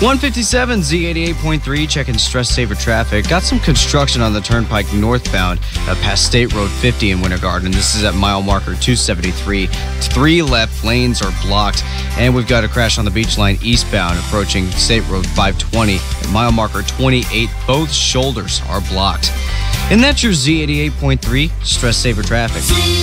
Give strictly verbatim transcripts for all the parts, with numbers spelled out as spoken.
one fifty-seven Z eighty-eight point three, checking stress saver traffic. Got some construction on the turnpike northbound uh, past State Road fifty in Winter Garden. This is at mile marker two seventy-three. Three left lanes are blocked. And we've got a crash on the beach line eastbound approaching State Road five twenty at mile marker twenty-eight. Both shoulders are blocked. And that's your Z eighty-eight point three stress saver traffic.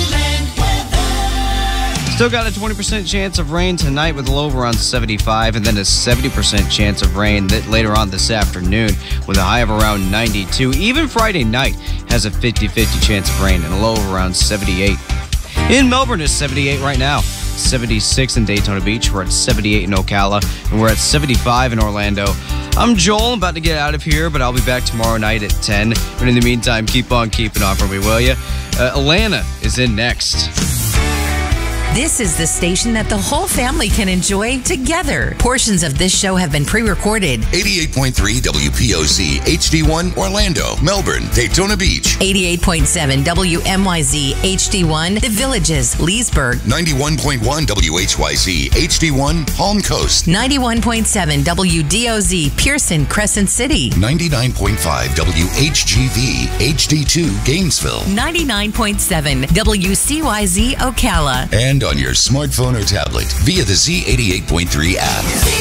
Still got a twenty percent chance of rain tonight with a low around seventy-five, and then a seventy percent chance of rain that later on this afternoon with a high of around ninety-two. Even Friday night has a fifty-fifty chance of rain and a low of around seventy-eight. In Melbourne, it's seventy-eight right now. seventy-six in Daytona Beach. We're at seventy-eight in Ocala, and we're at seventy-five in Orlando. I'm Joel. I'm about to get out of here, but I'll be back tomorrow night at ten. But in the meantime, keep on keeping on for me, will you? Uh, Alana is in next. This is the station that the whole family can enjoy together. Portions of this show have been pre-recorded. eighty-eight point three W P O Z H D one Orlando, Melbourne, Daytona Beach. eighty-eight point seven W M Y Z H D one The Villages, Leesburg. ninety-one point one W H Y Z H D one Palm Coast. ninety-one point seven W D O Z Pearson, Crescent City. ninety-nine point five W H G V H D two Gainesville. ninety-nine point seven W C Y Z Ocala. And on your smartphone or tablet via the Z eighty-eight point three app.